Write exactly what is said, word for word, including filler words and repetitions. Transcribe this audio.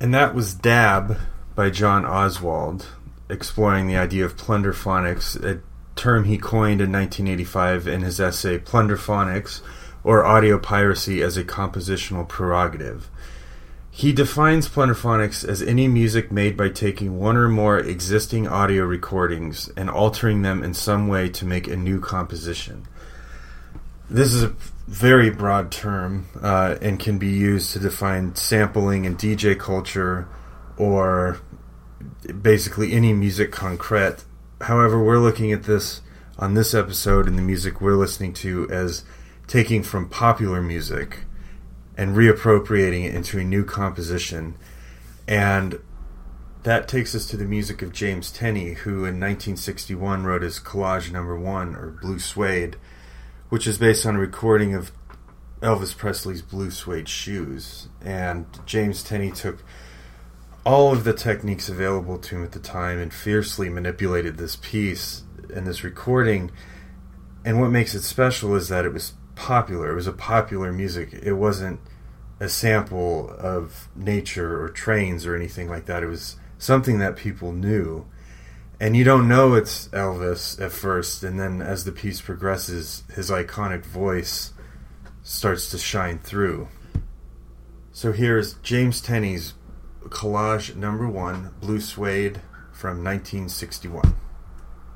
And that was Dab by John Oswald, exploring the idea of plunderphonics, a term he coined in nineteen eighty-five in his essay Plunderphonics, or Audio Piracy as a Compositional Prerogative. He defines plunderphonics as any music made by taking one or more existing audio recordings and altering them in some way to make a new composition. This is a very broad term uh, and can be used to define sampling in D J culture or basically any music concrete. However, we're looking at this on this episode and the music we're listening to as taking from popular music and reappropriating it into a new composition. And that takes us to the music of James Tenney, who in nineteen sixty-one wrote his Collage Number One, or Blue Suede, which is based on a recording of Elvis Presley's Blue Suede Shoes. And James Tenney took all of the techniques available to him at the time and fiercely manipulated this piece and this recording. And what makes it special is that it was popular. It was a popular music. It wasn't a sample of nature or trains or anything like that. It was something that people knew. And you don't know it's Elvis at first, and then as the piece progresses, his iconic voice starts to shine through. So here's James Tenney's Collage Number One, Blue Suede, from nineteen sixty-one.